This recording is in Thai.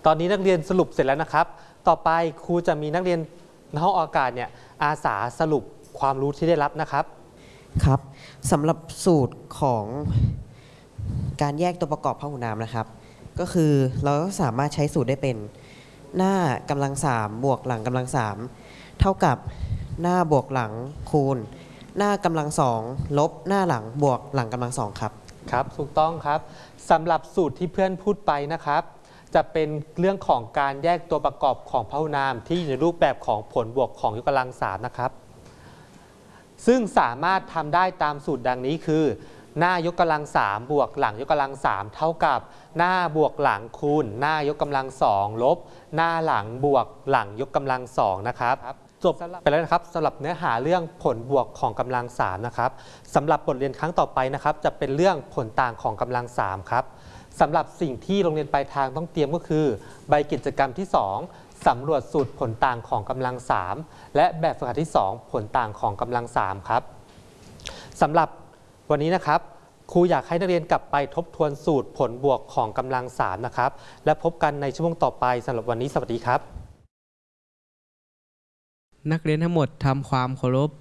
ตอนนี้นักเรียนสรุปเสร็จแล้วนะครับต่อไปครูจะมีนักเรียนในห้องอากาศเนี่ยอาสาสรุปความรู้ที่ได้รับนะครับครับสำหรับสูตรของการแยกตัวประกอบพหุนามนะครับก็คือเราก็สามารถใช้สูตรได้เป็นหน้ากำลัง3บวกหลังกำลัง3เท่ากับหน้าบวกหลังคูณหน้ากำลัง2ลบหน้าหลังบวกหลังกำลัง2ครับครับถูกต้องครับสำหรับสูตรที่เพื่อนพูดไปนะครับจะเป็นเรื่องของการแยกตัวประกอบของพหุนามที่อยู่ในรูปแบบของผลบวกของยกกำลัง3นะครับซึ่งสามารถทำได้ตามสูตรดังนี้คือหน้ายกกำลัง3บวกหลังยกกำลัง3เท่ากับหน้าบวกหลังคูณหน้ายกกำลัง2ลบหน้าหลังบวกหลังยกกำลัง2นะครับจบไปแล้วนะครับสำหรับเนื้อหาเรื่องผลบวกของกำลัง3นะครับสำหรับบทเรียนครั้งต่อไปนะครับจะเป็นเรื่องผลต่างของกำลัง3ครับสำหรับสิ่งที่โรงเรียนปลายทางต้องเตรียมก็คือใบกิจกรรมที่2สำรวจสูตรผลต่างของกำลัง3และแบบฝึกหัดที่2ผลต่างของกำลัง3ครับสำหรับวันนี้นะครับครูอยากให้นักเรียนกลับไปทบทวนสูตรผลบวกของกำลัง3นะครับและพบกันในชั่วโมงต่อไปสำหรับวันนี้สวัสดีครับนักเรียนทั้งหมดทำความเคารพ